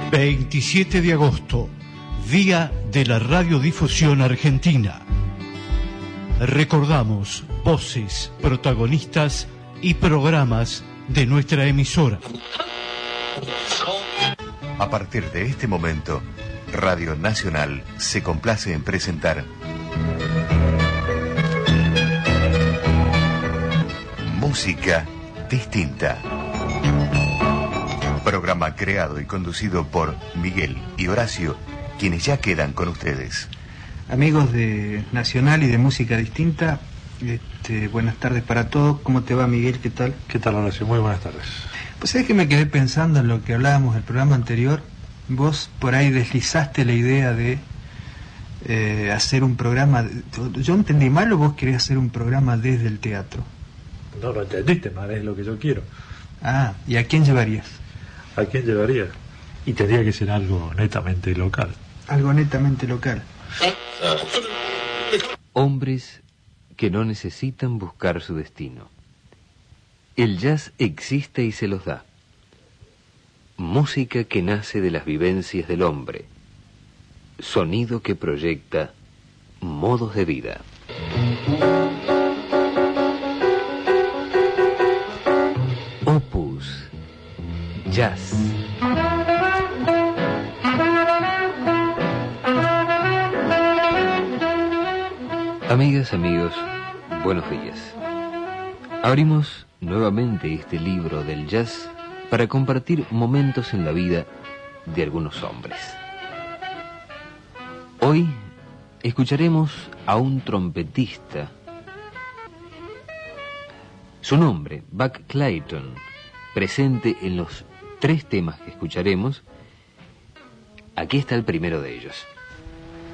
27 de agosto, Día de la Radiodifusión Argentina. Recordamos voces, protagonistas y programas de nuestra emisora. A partir de este momento, Radio Nacional se complace en presentar Música Distinta. Programa creado y conducido por Miguel y Horacio, quienes ya quedan con ustedes. Amigos de Nacional y de Música Distinta, buenas tardes para todos. ¿Cómo te va, Miguel? ¿Qué tal? ¿Qué tal, Horacio? Muy buenas tardes. Pues es que me quedé pensando en lo que hablábamos del programa anterior. Vos por ahí deslizaste la idea de hacer un programa. ¿Yo entendí mal o vos querés hacer un programa desde el teatro? No lo entendiste mal, es lo que yo quiero. Ah, ¿y a quién llevarías? ¿A quién llevaría? Y tendría que ser algo netamente local. Algo netamente local. Hombres que no necesitan buscar su destino. El jazz existe y se los da. Música que nace de las vivencias del hombre. Sonido que proyecta modos de vida. Opus Jazz. Amigas, amigos, buenos días. Abrimos nuevamente este libro del jazz para compartir momentos en la vida de algunos hombres. Hoy escucharemos a un trompetista. Su nombre, Buck Clayton, presente en los 3 temas que escucharemos. Aquí está el primero de ellos.